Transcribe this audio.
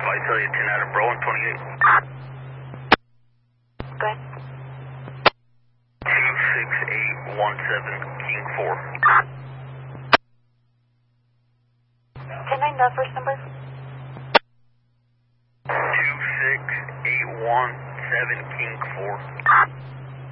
I tell you 10 out of Bro and 28. Go ahead. 26817 King 4. 10-9, the first number. 26817 King 4.